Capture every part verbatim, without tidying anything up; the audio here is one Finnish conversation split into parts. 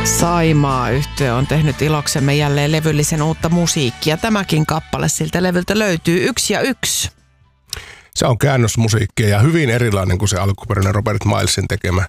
Saimaa-yhtye on tehnyt iloksemme jälleen levyllisen uutta musiikkia. Tämäkin kappale siltä levyltä löytyy yksi ja yksi. Se on käännösmusiikkia ja hyvin erilainen kuin se alkuperäinen Robert Milesin tekemä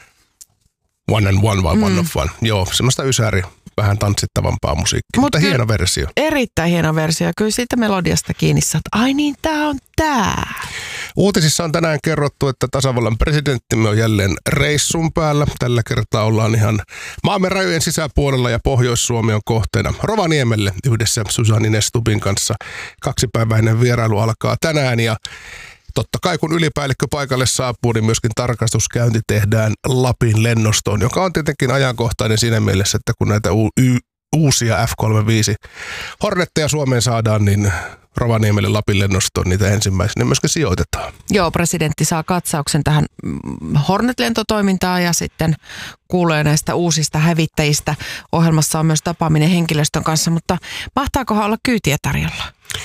One and One vai mm. One of One. Joo, semmoista ysäri, vähän tanssittavampaa musiikkia, mutta, mutta hieno versio. Erittäin hieno versio. Kyllä siitä melodiasta kiinni saat. Ai niin, tää on tää. Uutisissa on tänään kerrottu, että tasavallan presidenttimme on jälleen reissun päällä. Tällä kertaa ollaan ihan maamme rajojen sisäpuolella ja Pohjois-Suomi on kohteena Rovaniemelle yhdessä Susanne Ines Stubbin kanssa. Kaksipäiväinen vierailu alkaa tänään ja totta kai kun ylipäällikkö paikalle saapuu, niin myöskin tarkastuskäynti tehdään Lapin lennostoon, joka on tietenkin ajankohtainen siinä mielessä, että kun näitä u- y- uusia F kolmekymmentäviisi Hornetteja Suomeen saadaan, niin Rovaniemelle Lapin lennostoon niitä ensimmäisenä myöskin sijoitetaan. Joo, presidentti saa katsauksen tähän Hornet-lentotoimintaan ja sitten kuulee näistä uusista hävittäjistä. Ohjelmassa on myös tapaaminen henkilöstön kanssa, mutta mahtaakohan olla kyytiä tarjolla?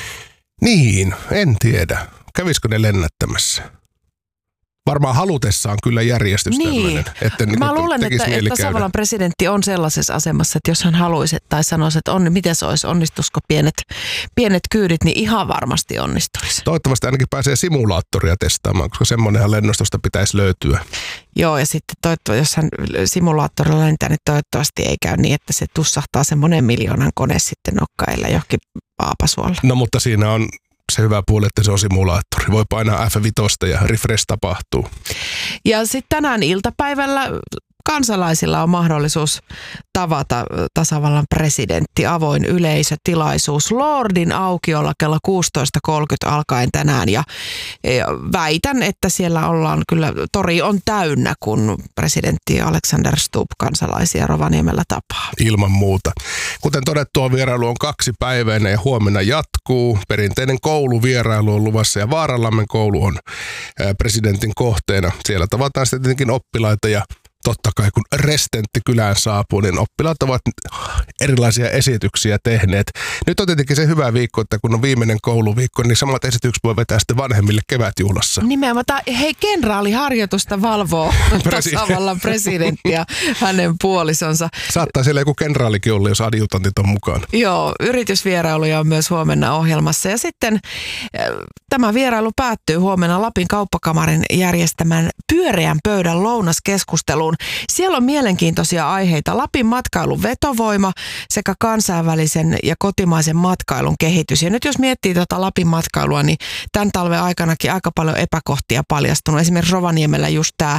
Niin, en tiedä. Kävisikö ne lennättämässä? Varmaan halutessaan kyllä järjestys niin. tämmöinen. Että Mä luulen, että, että tasavallan presidentti on sellaisessa asemassa, että jos hän haluaisi tai sanoisi, että on, miten se olisi, onnistuisiko pienet, pienet kyydit, niin ihan varmasti onnistuisi. Toivottavasti ainakin pääsee simulaattoria testaamaan, koska semmoinenhan lennostosta pitäisi löytyä. Joo, ja sitten toivottavasti, jos hän simulaattorilla lentää, niin toivottavasti ei käy niin, että se tussahtaa se monen miljoonan kone sitten nokkailla johonkin Paapasuolla. No mutta siinä on se hyvä puoli, että se on simulaattori. Voi painaa F viisi ja refresh tapahtuu. Ja sitten tänään iltapäivällä kansalaisilla on mahdollisuus tavata tasavallan presidentti, avoin yleisötilaisuus Lordin aukiolla kello kuusitoista kolmekymmentä alkaen tänään. Ja, ja väitän, että siellä ollaan kyllä, tori on täynnä, kun presidentti Alexander Stubb kansalaisia Rovaniemellä tapaa. Ilman muuta. Kuten todettua, vierailu on kaksipäiväinen ja huomenna jatkuu. Perinteinen kouluvierailu on luvassa ja Vaaralammen koulu on presidentin kohteena. Siellä tavataan sitten tietenkin oppilaita ja totta kai kun restentti kylään saapuu, niin oppilaat ovat erilaisia esityksiä tehneet. Nyt on tietenkin se hyvä viikko, että kun on viimeinen kouluviikko, niin samat esitykset voi vetää sitten vanhemmille kevätjuhlassa. Nimenomaan, hei, kenraaliharjoitusta valvoo tasavallan presidentti ja hänen puolisonsa. Saattaa siellä joku kenraalikin olla, jos adjutantit on mukaan. Joo, yritysvierailuja on myös huomenna ohjelmassa. Ja sitten tämä vierailu päättyy huomenna Lapin kauppakamarin järjestämän pyöreän pöydän lounaskeskusteluun. Siellä on mielenkiintoisia aiheita. Lapin matkailun vetovoima sekä kansainvälisen ja kotimaisen matkailun kehitys. Ja nyt jos miettii tuota Lapin matkailua, niin tämän talven aikanakin aika paljon epäkohtia paljastunut. Esimerkiksi Rovaniemellä just tämä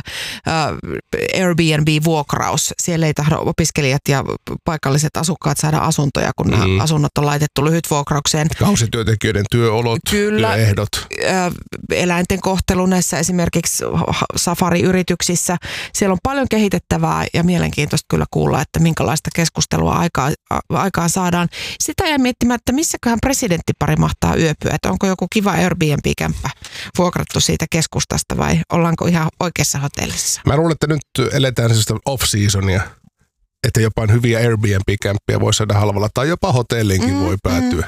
uh, Airbnb-vuokraus. Siellä ei tahdo opiskelijat ja paikalliset asukkaat saada asuntoja, kun mm. nämä asunnot on laitettu lyhytvuokraukseen. Kausityöntekijöiden työolot, Kyllä, työehdot. Eläinten kohtelu näissä esimerkiksi safariyrityksissä. Siellä on paljon kehitettävää ja mielenkiintoista kyllä kuulla, että minkälaista keskustelua aikaan, aikaan saadaan. Sitä jää miettimään, että missäköhän presidenttipari mahtaa yöpyä, että onko joku kiva Airbnb-kämppä vuokrattu siitä keskustasta vai ollaanko ihan oikeassa hotellissa? Mä luulen, että nyt eletään sellaista off-seasonia, että jopa hyviä Airbnb-kämppiä voi saada halvalla tai jopa hotelliinkin mm, voi päätyä.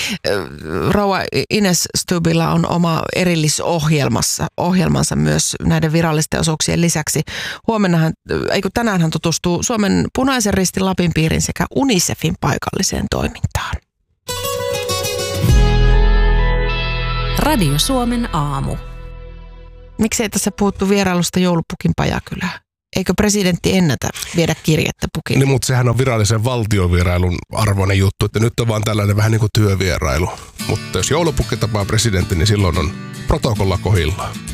Mm. Rouva Ines Stubbilla on oma erillisohjelmassa, ohjelmansa myös näiden virallisten osuuksien lisäksi. Huomennahan, eikö tänään hän tutustuu Suomen Punaisen Ristin Lapin piirin sekä UNICEFin paikalliseen toimintaan. Radio Suomen aamu. Miksi ei tässä puhuttu vierailusta joulupukin Pajakylään? Eikö presidentti ennätä viedä kirjettä pukin? Niin, mutta sehän on virallisen valtiovierailun arvoinen juttu, että nyt on vaan tällainen vähän niin kuin työvierailu. Mutta jos joulupukki tapaa presidentti, niin silloin on protokolla kohdillaan.